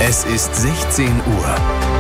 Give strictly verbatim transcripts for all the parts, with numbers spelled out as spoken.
Es ist sechzehn Uhr.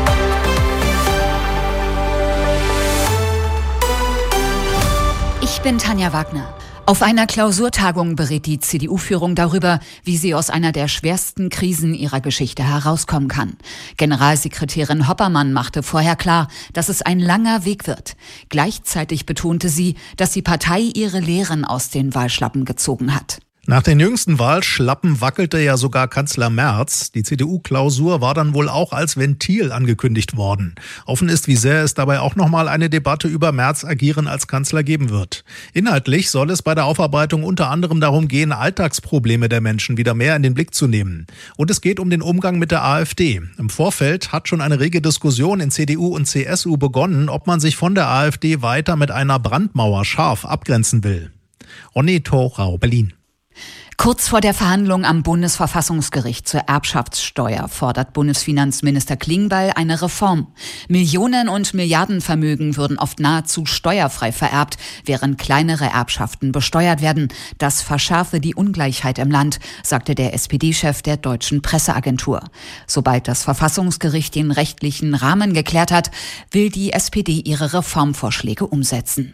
Ich bin Tanja Wagner. Auf einer Klausurtagung berät die C D U-Führung darüber, wie sie aus einer der schwersten Krisen ihrer Geschichte herauskommen kann. Generalsekretärin Hoppermann machte vorher klar, dass es ein langer Weg wird. Gleichzeitig betonte sie, dass die Partei ihre Lehren aus den Wahlschlappen gezogen hat. Nach den jüngsten Wahlschlappen wackelte ja sogar Kanzler Merz. Die C D U-Klausur war dann wohl auch als Ventil angekündigt worden. Offen ist, wie sehr es dabei auch nochmal eine Debatte über Merz' Agieren als Kanzler geben wird. Inhaltlich soll es bei der Aufarbeitung unter anderem darum gehen, Alltagsprobleme der Menschen wieder mehr in den Blick zu nehmen. Und es geht um den Umgang mit der AfD. Im Vorfeld hat schon eine rege Diskussion in C D U und C S U begonnen, ob man sich von der AfD weiter mit einer Brandmauer scharf abgrenzen will. Ronny Thorau, Berlin. Kurz vor der Verhandlung am Bundesverfassungsgericht zur Erbschaftssteuer fordert Bundesfinanzminister Klingbeil eine Reform. Millionen- und Milliardenvermögen würden oft nahezu steuerfrei vererbt, während kleinere Erbschaften besteuert werden. Das verschärfe die Ungleichheit im Land, sagte der S P D-Chef der Deutschen Presseagentur. Sobald das Verfassungsgericht den rechtlichen Rahmen geklärt hat, will die S P D ihre Reformvorschläge umsetzen.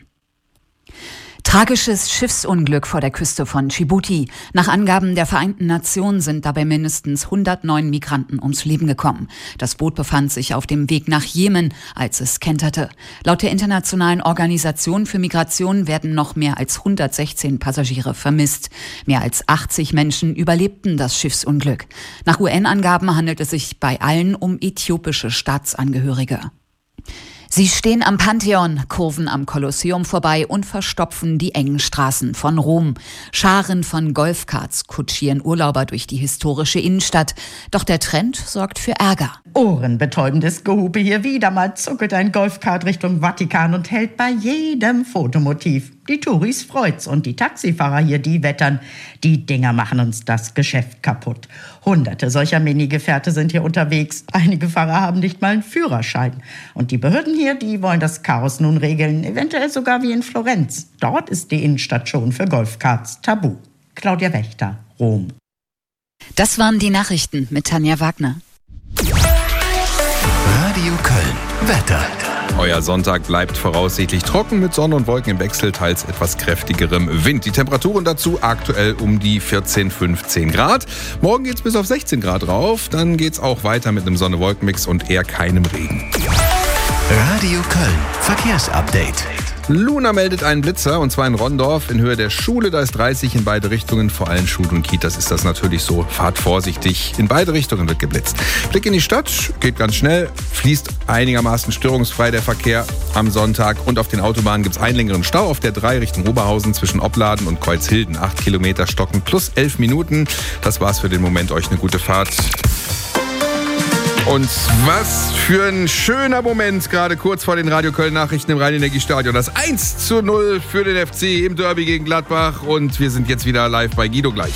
Tragisches Schiffsunglück vor der Küste von Dschibuti. Nach Angaben der Vereinten Nationen sind dabei mindestens hundertneun Migranten ums Leben gekommen. Das Boot befand sich auf dem Weg nach Jemen, als es kenterte. Laut der Internationalen Organisation für Migration werden noch mehr als hundertsechzehn Passagiere vermisst. Mehr als achtzig Menschen überlebten das Schiffsunglück. Nach U N-Angaben handelt es sich bei allen um äthiopische Staatsangehörige. Sie stehen am Pantheon, kurven am Kolosseum vorbei und verstopfen die engen Straßen von Rom. Scharen von Golfkarts kutschieren Urlauber durch die historische Innenstadt. Doch der Trend sorgt für Ärger. Ohrenbetäubendes Gehupe hier. Wieder mal zuckelt ein Golfkart Richtung Vatikan und hält bei jedem Fotomotiv. Die Touris freut's und die Taxifahrer hier, die wettern. Die Dinger machen uns das Geschäft kaputt. Hunderte solcher Minigefährte sind hier unterwegs. Einige Fahrer haben nicht mal einen Führerschein. Und die Behörden hier, die wollen das Chaos nun regeln. Eventuell sogar wie in Florenz. Dort ist die Innenstadt schon für Golfkarts tabu. Claudia Wächter, Rom. Das waren die Nachrichten mit Tanja Wagner. Radio Köln. Wetter. Euer Sonntag bleibt voraussichtlich trocken mit Sonne und Wolken im Wechsel, teils etwas kräftigerem Wind. Die Temperaturen dazu aktuell um die vierzehn, fünfzehn Grad. Morgen geht's bis auf sechzehn Grad rauf. Dann geht's auch weiter mit einem Sonne-Wolken-Mix und eher keinem Regen. Radio Köln. Verkehrsupdate. Luna meldet einen Blitzer, und zwar in Rondorf in Höhe der Schule. Da ist dreißig in beide Richtungen, vor allem Schul- und Kitas ist das natürlich so. Fahrt vorsichtig, in beide Richtungen wird geblitzt. Blick in die Stadt, geht ganz schnell, fließt einigermaßen störungsfrei der Verkehr am Sonntag. Und auf den Autobahnen gibt es einen längeren Stau auf der drei Richtung Oberhausen zwischen Opladen und Kreuzhilden. Acht Kilometer stocken plus elf Minuten. Das war's für den Moment, euch eine gute Fahrt. Und was für ein schöner Moment, gerade kurz vor den Radio Köln-Nachrichten im Rhein-Energie-Stadion. Das eins zu null für den F C im Derby gegen Gladbach. Und wir sind jetzt wieder live bei Guido gleich.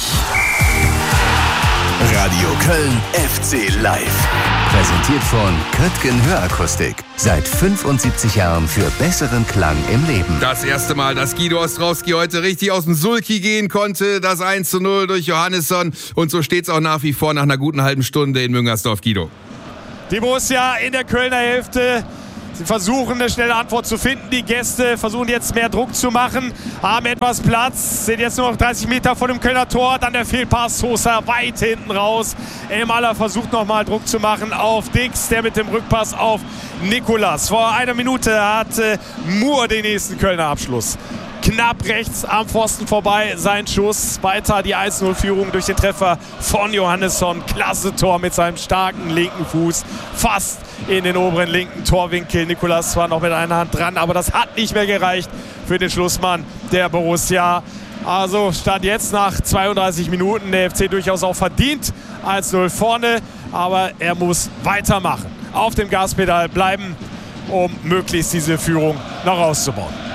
Radio Köln F C Live. Präsentiert von Köttgen Hörakustik. Seit fünfundsiebzig Jahren für besseren Klang im Leben. Das erste Mal, dass Guido Ostrowski heute richtig aus dem Sulki gehen konnte. Das eins zu null durch Johannesson. Und so steht es auch nach wie vor nach einer guten halben Stunde in Müngersdorf, Guido. Die Borussia in der Kölner Hälfte. Sie versuchen eine schnelle Antwort zu finden. Die Gäste versuchen jetzt mehr Druck zu machen, haben etwas Platz, sind jetzt nur noch dreißig Meter vor dem Kölner Tor. Dann der Fehlpass, Sosa weit hinten raus. Elmaler versucht nochmal Druck zu machen auf Dix, der mit dem Rückpass auf Nicolas. Vor einer Minute hatte Moore den nächsten Kölner Abschluss. Knapp rechts am Pfosten vorbei sein Schuss. Weiter die eins null Führung durch den Treffer von Johannesson. Klasse Tor mit seinem starken linken Fuß. Fast in den oberen linken Torwinkel. Nicolas zwar noch mit einer Hand dran, aber das hat nicht mehr gereicht für den Schlussmann der Borussia. Also stand jetzt nach zweiunddreißig Minuten der F C durchaus auch verdient eins null vorne. Aber er muss weitermachen. Auf dem Gaspedal bleiben, um möglichst diese Führung noch auszubauen.